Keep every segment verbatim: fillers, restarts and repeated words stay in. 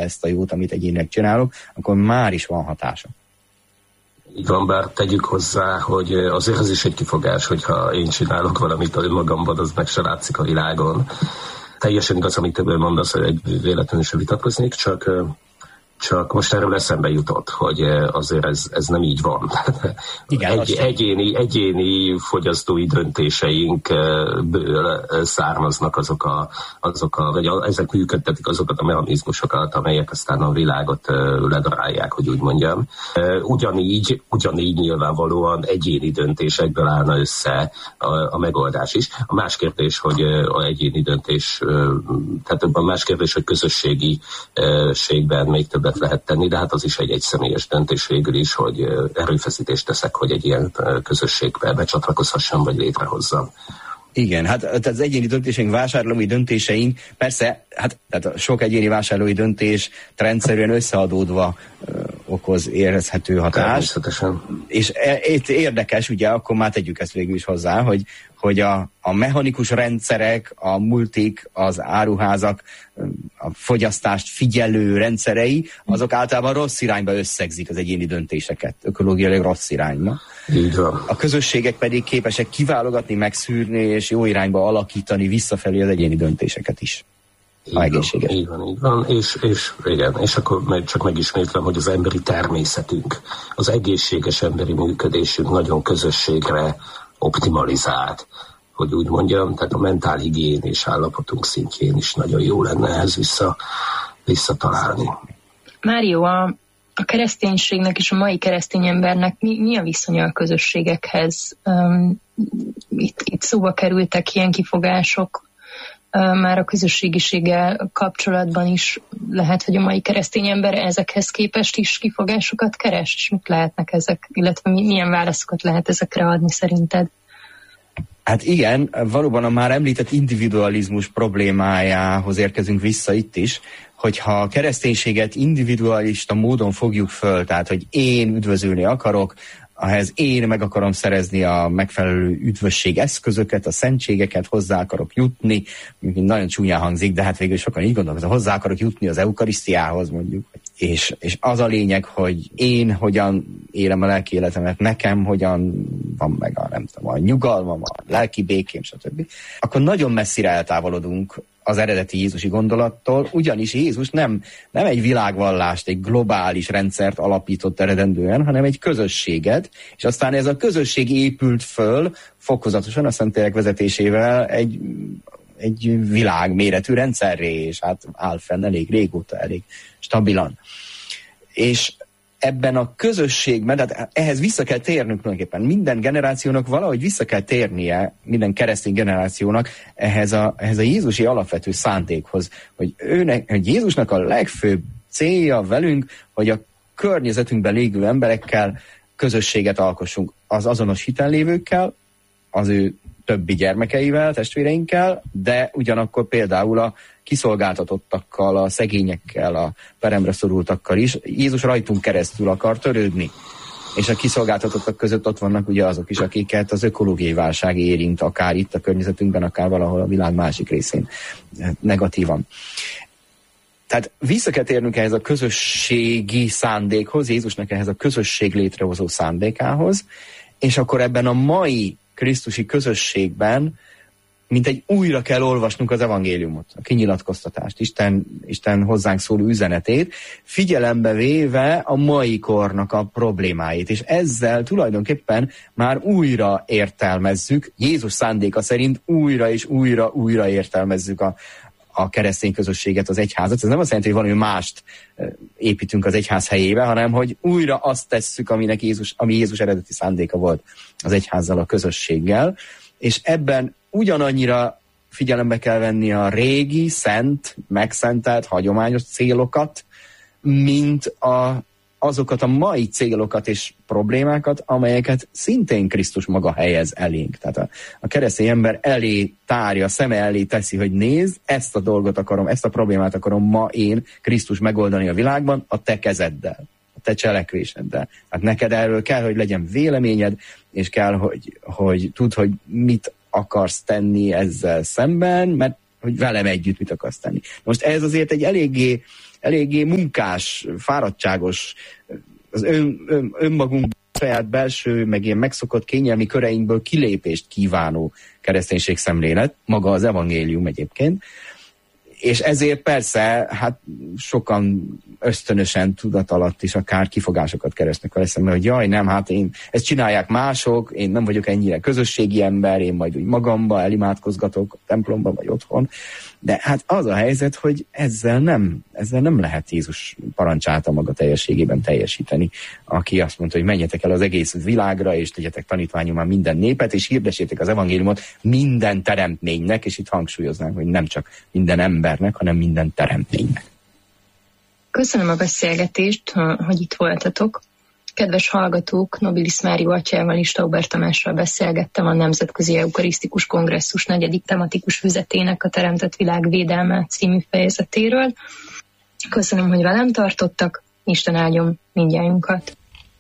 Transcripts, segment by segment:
ezt a jót, amit egyének csinálok, akkor már is van hatása. Így van, bár tegyük hozzá, hogy azért ez is egy kifogás, hogyha én csinálok valamit a önmagamban, az meg se látszik a világon. Teljesen igaz, amit többől mondasz, hogy egy véletlenül sem vitatkoznék, csak, csak most erről eszembe jutott, hogy azért ez, ez nem így van. Igen, egy, egyéni, egyéni fogyasztói döntéseinkből származnak azok a, azok a, vagy ezek működtetik azokat a mechanizmusokat, amelyek aztán a világot ledarálják, hogy úgy mondjam. Ugyanígy, ugyanígy nyilvánvalóan egyéni döntésekből állna össze a, a megoldás is. A más kérdés, hogy a egyéni döntés, tehát a más kérdés, hogy közösségiségben még többet lehet tenni, de hát az is egy egyszemélyes döntés végül is, hogy erőfeszítést teszek, hogy egy ilyen közösségbe becsatlakozhassam, vagy létrehozzam. Igen, hát az egyéni döntéseink, vásárlói döntéseink, persze, hát tehát sok egyéni vásárlói döntés rendszerűen összeadódva ö, okoz érezhető hatást. Természetesen. És e, itt érdekes, ugye, akkor már tegyük ezt végül is hozzá, hogy, hogy a, a mechanikus rendszerek, a multik, az áruházak, a fogyasztást figyelő rendszerei, azok általában rossz irányba összegzik az egyéni döntéseket, ökológiailag rossz irányba. Így van. A közösségek pedig képesek kiválogatni, megszűrni és jó irányba alakítani visszafelé az egyéni döntéseket is. A egészséges. Így van, így van. És, és igen, és akkor meg, csak megismétlem, hogy az emberi természetünk, az egészséges emberi működésünk nagyon közösségre optimalizált, hogy úgy mondjam, tehát a mentálhigiénés állapotunk szintjén is nagyon jó lenne ehhez vissza, visszatalálni. Mário, a, a kereszténységnek és a mai keresztény embernek mi, mi a viszonya a közösségekhez? Um, itt, itt szóba kerültek ilyen kifogások, um, már a közösségiséggel kapcsolatban is lehet, hogy a mai keresztény ember ezekhez képest is kifogásokat keres, és mit lehetnek ezek, illetve milyen válaszokat lehet ezekre adni szerinted? Hát igen, valóban a már említett individualizmus problémájához érkezünk vissza itt is, hogyha a kereszténységet individualista módon fogjuk föl, tehát hogy én üdvözölni akarok, ahhez én meg akarom szerezni a megfelelő üdvösség eszközöket, a szentségeket, hozzá akarok jutni, nagyon csúnyán hangzik, de hát végül sokan így gondolkoznak, hozzá akarok jutni az eukarisztiához mondjuk, és, és az a lényeg, hogy én hogyan élem a lelki életemet, nekem hogyan van meg a, nem tudom, a nyugalmam, a lelki békém, stb. Akkor nagyon messzire eltávolodunk az eredeti jézusi gondolattól, ugyanis Jézus nem, nem egy világvallást, egy globális rendszert alapított eredendően, hanem egy közösséget, és aztán ez a közösség épült föl fokozatosan a Szentlélek vezetésével egy, egy világméretű rendszerré, és hát áll fenn elég régóta, elég stabilan. És ebben a közösségben, tehát ehhez vissza kell térnünk tulajdonképpen. Minden generációnak valahogy vissza kell térnie, minden keresztény generációnak ehhez a, ehhez a jézusi alapvető szándékhoz, hogy, őnek, hogy Jézusnak a legfőbb célja velünk, hogy a környezetünkben lévő emberekkel közösséget alkossunk, az azonos hitellévőkkel, az ő többi gyermekeivel, testvéreinkkel, de ugyanakkor például a kiszolgáltatottakkal, a szegényekkel, a peremre szorultakkal is. Jézus rajtunk keresztül akar törődni. És a kiszolgáltatottak között ott vannak ugye azok is, akiket az ökológiai válság érint, akár itt a környezetünkben, akár valahol a világ másik részén negatívan. Tehát vissza kell térnünk ehhez a közösségi szándékhoz, Jézusnak ehhez a közösség létrehozó szándékához, és akkor ebben a mai krisztusi közösségben mint egy újra kell olvasnunk az evangéliumot, a kinyilatkoztatást, Isten, Isten hozzánk szóló üzenetét, figyelembe véve a mai kornak a problémáit, és ezzel tulajdonképpen már újra értelmezzük, Jézus szándéka szerint újra és újra, újra értelmezzük a, a keresztény közösséget, az egyházat. Ez nem azt jelenti, hogy valami mást építünk az egyház helyébe, hanem hogy újra azt tesszük, aminek Jézus, ami Jézus eredeti szándéka volt az egyházzal, a közösséggel, és ebben ugyanannyira figyelembe kell venni a régi, szent, megszentelt, hagyományos célokat, mint a, azokat a mai célokat és problémákat, amelyeket szintén Krisztus maga helyez elénk. Tehát a, a keresztény ember elé tárja, szeme elé teszi, hogy nézd, ezt a dolgot akarom, ezt a problémát akarom ma én, Krisztus megoldani a világban a te kezeddel, a te cselekvéseddel. Hát neked erről kell, hogy legyen véleményed, és kell, hogy, hogy tudd, hogy mit akarsz tenni ezzel szemben, mert hogy velem együtt mit akarsz tenni. Most ez azért egy eléggé eléggé munkás, fáradtságos, az ön, ön, önmagunk saját belső, meg ilyen megszokott kényelmi köreinkből kilépést kívánó kereszténység szemlélet, maga az evangélium egyébként, és ezért persze, hát sokan ösztönösen, tudat alatt is akár kifogásokat keresnek a eszembe, hogy jaj, nem, hát én, ezt csinálják mások, én nem vagyok ennyire közösségi ember, én majd úgy magamba elimádkozgatok a templomba vagy otthon, de hát az a helyzet, hogy ezzel nem, ezzel nem lehet Jézus parancsálta maga teljességében teljesíteni, aki azt mondta, hogy menjetek el az egész világra, és tegyetek tanítványommá minden népet, és hirdessétek az evangéliumot minden teremtménynek, és itt hangsúlyoznánk, hogy nem csak minden embernek, hanem minden teremtménynek. Köszönöm a beszélgetést, hogy itt voltatok. Kedves hallgatók, Nobilis Mário atyával és Stauber Tamással beszélgettem a Nemzetközi Eukarisztikus Kongresszus negyedik tematikus füzetének, a Teremtett Világ védelme című fejezetéről. Köszönöm, hogy velem tartottak, Isten áldjon mindnyájunkat.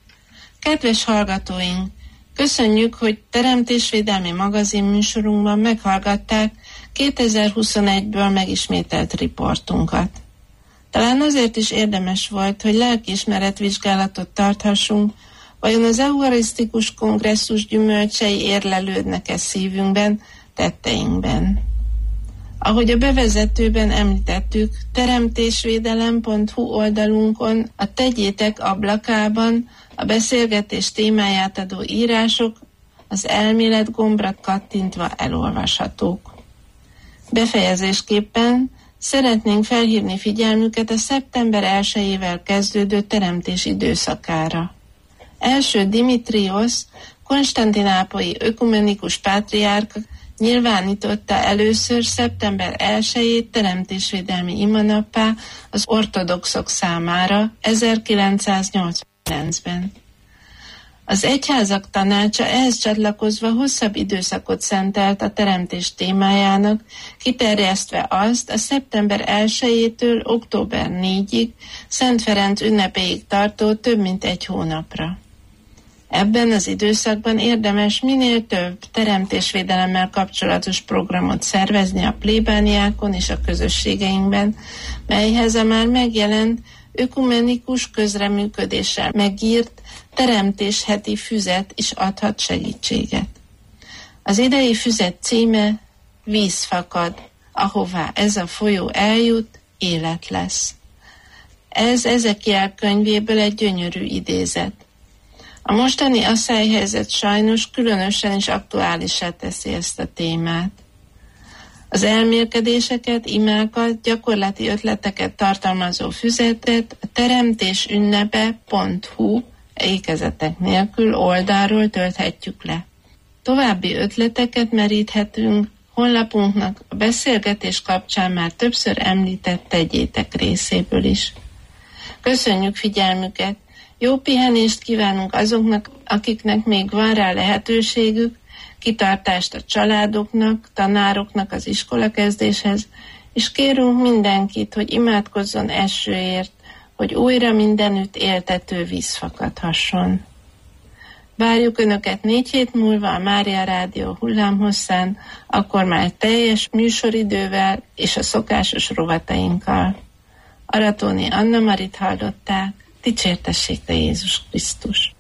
Kedves hallgatóink, köszönjük, hogy Teremtésvédelmi magazin műsorunkban meghallgatták kétezer-huszonegyből megismételt riportunkat. Talán azért is érdemes volt, hogy lelkiismeretvizsgálatot tarthassunk, vajon az Eukarisztikus Kongresszus gyümölcsei érlelődnek-e szívünkben, tetteinkben. Ahogy a bevezetőben említettük, teremtésvédelem pont hu oldalunkon a Tegyétek ablakában a beszélgetés témáját adó írások az elmélet gombra kattintva elolvashatók. Befejezésképpen szeretnénk felhívni figyelmüket a szeptember elsejével kezdődő teremtés időszakára. Első Dimitrios, konstantinápolyi ökumenikus pátriárka nyilvánította először szeptember elsejét teremtésvédelmi imanappá az ortodoxok számára ezerkilencszáznyolcvankilencben. Az egyházak tanácsa ehhez csatlakozva hosszabb időszakot szentelt a teremtés témájának, kiterjesztve azt a szeptember elsejétől október négyedikéig Szent Ferenc ünnepéig tartó több mint egy hónapra. Ebben az időszakban érdemes minél több teremtésvédelemmel kapcsolatos programot szervezni a plébániákon és a közösségeinkben, melyhez a már megjelent ökumenikus közreműködéssel megírt teremtés heti füzet is adhat segítséget. Az idei füzet címe Víz fakad, ahová ez a folyó eljut, élet lesz. Ez Ezekiel könyvéből egy gyönyörű idézet. A mostani asszályhelyzet sajnos különösen is aktuálisá teszi ezt a témát. Az elmélkedéseket, imákat, gyakorlati ötleteket tartalmazó füzetet a teremtésünnepe pont hu ékezetek nélkül oldalról tölthetjük le. További ötleteket meríthetünk honlapunknak a beszélgetés kapcsán már többször említett Tegyétek részéből is. Köszönjük figyelmüket! Jó pihenést kívánunk azoknak, akiknek még van rá lehetőségük, kitartást a családoknak, tanároknak az iskolakezdéshez, és kérünk mindenkit, hogy imádkozzon esőért, hogy újra mindenütt éltető víz fakadhasson. Várjuk Önöket négy hét múlva a Mária Rádió hullámhosszán, akkor már teljes műsoridővel és a szokásos rovatainkkal. Aratóni Anna Marit hallották, dicsértessék te Jézus Krisztus!